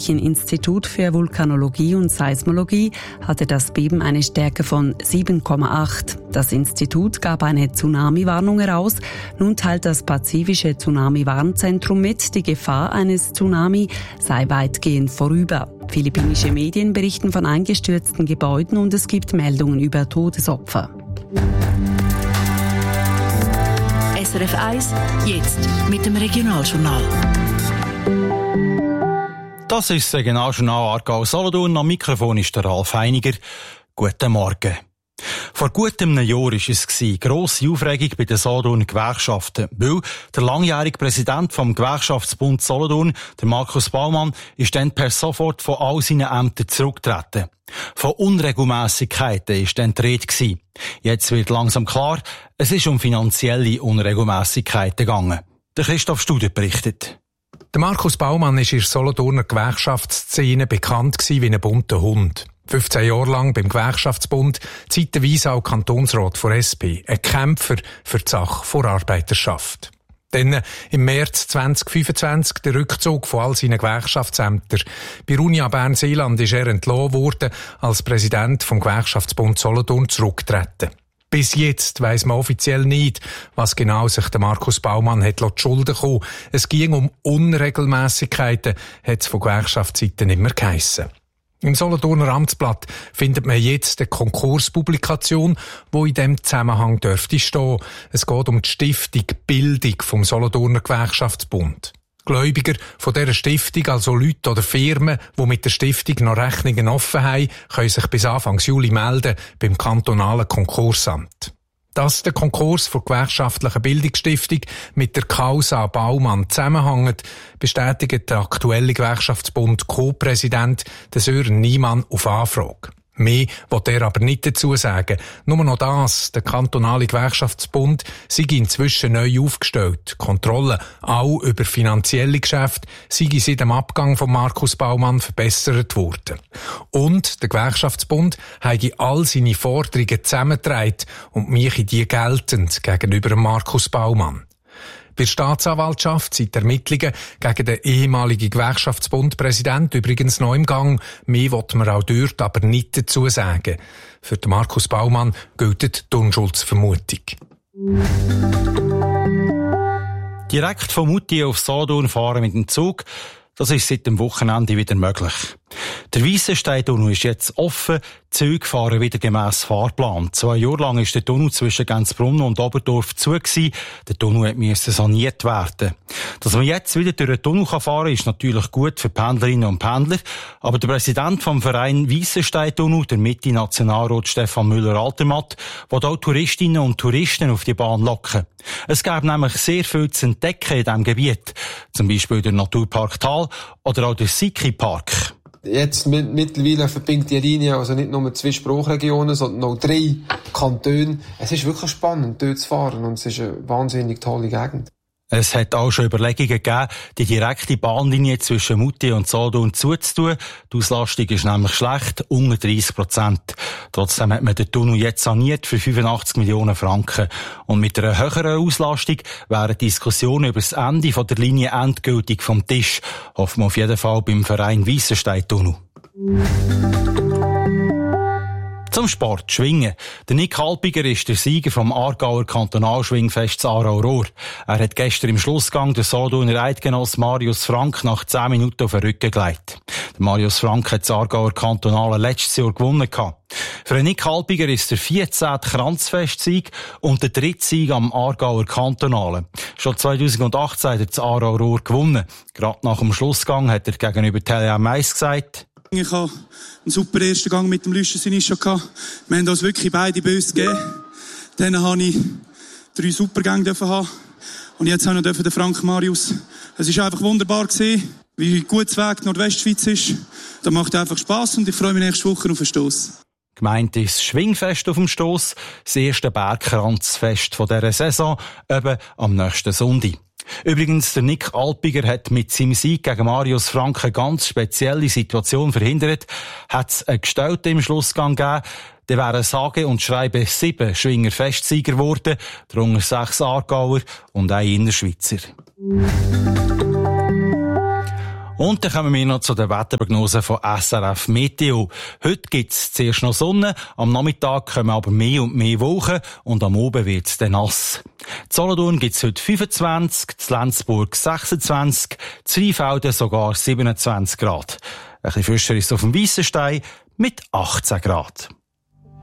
Wissenschaftlichen Institut für Vulkanologie und Seismologie hatte das Beben eine Stärke von 7,8. Das Institut gab eine Tsunami-Warnung heraus. Nun teilt das Pazifische Tsunami-Warnzentrum mit, die Gefahr eines Tsunami sei weitgehend vorüber. Philippinische Medien berichten von eingestürzten Gebäuden und es gibt Meldungen über Todesopfer. SRF 1, jetzt mit dem Regionaljournal. Das ist das Regionaljournal Aargau-Solothurn. Am Mikrofon ist der Ralf Heiniger. Guten Morgen. Vor gut einem Jahr war es grosse Aufregung bei den Solothurner Gewerkschaften, weil der langjährige Präsident vom Gewerkschaftsbund Solothurn, der Markus Baumann, ist dann per sofort von all seinen Ämtern zurückgetreten. Von Unregelmässigkeiten war dann die Rede gewesen. Jetzt wird langsam klar, es ist um finanzielle Unregelmässigkeiten gegangen. Der Christoph Studer berichtet. Der Markus Baumann ist in der Solothurner Gewerkschaftsszene bekannt gewesen wie ein bunter Hund. 15 Jahre lang beim Gewerkschaftsbund, zeitweise auch Kantonsrat von SP, ein Kämpfer für die Sache vor Arbeiterschaft. Dann im März 2025 der Rückzug von all seinen Gewerkschaftsämtern. Bei Unia Bern-Seeland ist er entlassen worden, als Präsident vom Gewerkschaftsbund Solothurn zurückgetreten. Bis jetzt weiss man offiziell nicht, was genau sich der Markus Baumann hat Schulden kommen. Es ging um Unregelmässigkeiten, hat es von Gewerkschaftsseiten immer geheissen. Im Solothurner Amtsblatt findet man jetzt eine Konkurspublikation, wo in diesem Zusammenhang dürfte stehen. Es geht um die Stiftung Bildung vom Solothurner Gewerkschaftsbund. Gläubiger von dieser Stiftung, also Leute oder Firmen, die mit der Stiftung noch Rechnungen offen haben, können sich bis Anfang Juli melden beim kantonalen Konkursamt. Dass der Konkurs der gewerkschaftlichen Bildungsstiftung mit der Causa Baumann zusammenhängt, bestätigt der aktuelle Gewerkschaftsbund Co-Präsident Sören Niemann auf Anfrage. Mehr will er aber nicht dazu sagen. Nur noch das, der kantonale Gewerkschaftsbund sei inzwischen neu aufgestellt. Kontrolle auch über finanzielle Geschäfte sei seit dem Abgang von Markus Baumann verbessert worden. Und der Gewerkschaftsbund habe all seine Forderungen zusammengetragen und mache die geltend gegenüber Markus Baumann. Bei der Staatsanwaltschaft sind die Ermittlungen gegen den ehemaligen Gewerkschaftsbundpräsidenten übrigens noch im Gang. Mehr will man auch dort aber nicht dazu sagen. Für den Markus Baumann gilt die Unschuldsvermutung. Direkt von Moutier auf Solothurn fahren mit dem Zug, das ist seit dem Wochenende wieder möglich. Der Weissenstein-Tunnel ist jetzt offen, die Züge fahren wieder gemäss Fahrplan. 2 Jahre lang ist der Tunnel zwischen Gänzbrunn und Oberdorf zu gewesen. Der Tunnel musste saniert werden. Dass man jetzt wieder durch den Tunnel fahren kann, ist natürlich gut für Pendlerinnen und Pendler. Aber der Präsident vom Verein Weissenstein-Tunnel, der Mitte-Nationalrat Stefan Müller-Altermatt, will auch Touristinnen und Touristen auf die Bahn locken. Es gäbe nämlich sehr viel zu entdecken in diesem Gebiet. Zum Beispiel der Naturpark Thal oder auch der Siki-Park. Jetzt mittlerweile verbindet die Linie also nicht nur 2 Sprachregionen, sondern auch 3 Kantone. Es ist wirklich spannend, dort zu fahren und es ist eine wahnsinnig tolle Gegend. Es hat auch schon Überlegungen gegeben, die direkte Bahnlinie zwischen Moutier und Solothurn zuzutun. Die Auslastung ist nämlich schlecht, unter 30%. Trotzdem hat man den Tunnel jetzt saniert für 85 Millionen Franken. Und mit einer höheren Auslastung wären Diskussionen über das Ende der Linie endgültig vom Tisch. Hoffen wir auf jeden Fall beim Verein Weissenstein-Tunnel. Zum Sport, Schwingen. Der Nick Halpiger ist der Sieger vom Aargauer Kantonalschwingfest Aarau-Rohr. Er hat gestern im Schlussgang den Solothurner Eidgenoss Marius Frank nach 10 Minuten auf den Rücken gelegt. Der Marius Frank hat das Aargauer Kantonale letztes Jahr gewonnen. Für den Nick Halpiger ist der 14. Kranzfestsieg und der 3. Sieg am Aargauer Kantonalen. Schon 2018 hat er das Aarau-Rohr gewonnen. Gerade nach dem Schlussgang hat er gegenüber Tele Mais gesagt: Ich hatte einen super ersten Gang mit dem Lüschen Sinischa gehabt. Wir haben uns wirklich beide Böse gegeben. Dann durfte ich 3 Supergänge haben. Und jetzt habe ich den Frank Marius. Es war einfach wunderbar gewesen, wie gut das Weg Nordwestschweiz ist. Das macht einfach Spass und ich freue mich nächste Woche auf den Stoss. Gemeint ist das Schwingfest auf dem Stoss, das erste Bergkranzfest dieser Saison, eben am nächsten Sonntag. Übrigens, der Nick Halpiger hat mit seinem Sieg gegen Marius Frank eine ganz spezielle Situation verhindert. Hat es einen Gestellten im Schlussgang gegeben, dann wären sage und schreibe 7 Schwinger Festsieger geworden, darunter 6 Aargauer und ein Innerschweizer. Und dann kommen wir noch zu der Wetterprognose von SRF Meteo. Heute gibt's zuerst noch Sonne, am Nachmittag kommen aber mehr und mehr Wolken und am Abend wird's dann nass. In Solothurn gibt's heute 25, in Lenzburg 26, in Rheinfelden sogar 27 Grad. Ein bisschen frischer ist es auf dem Weissenstein mit 18 Grad.